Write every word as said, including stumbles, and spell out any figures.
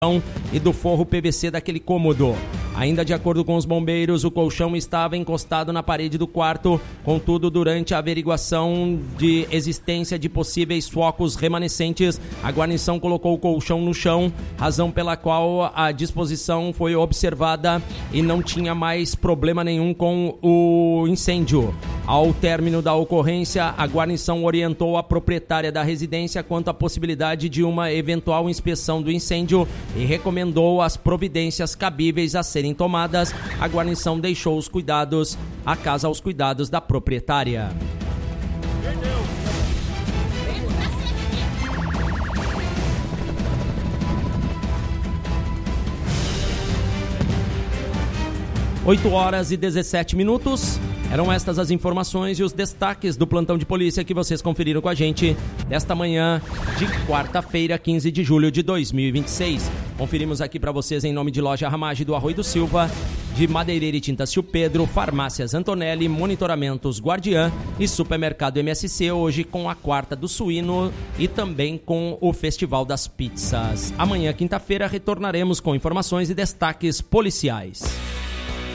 e do forro P V C daquele cômodo. Ainda de acordo com os bombeiros, o colchão estava encostado na parede do quarto, contudo, durante a averiguação de existência de possíveis focos remanescentes, a guarnição colocou o colchão no chão, razão pela qual a disposição foi observada e não tinha mais problema nenhum com o incêndio. Ao término da ocorrência, a guarnição orientou a proprietária da residência quanto à possibilidade de uma eventual inspeção do incêndio e recomendou as providências cabíveis a serem tomadas. A guarnição deixou os cuidados, a casa aos cuidados da proprietária. oito horas e dezessete minutos. Eram estas as informações e os destaques do plantão de polícia que vocês conferiram com a gente desta manhã de quarta-feira, quinze de julho de dois mil e vinte e seis. Conferimos aqui para vocês em nome de Loja Ramage do Arroio do Silva, de Madeireira e Tintas Tio Pedro, Farmácias Antonelli, Monitoramentos Guardiã e Supermercado M S C, hoje com a quarta do suíno e também com o Festival das Pizzas. Amanhã, quinta-feira, retornaremos com informações e destaques policiais.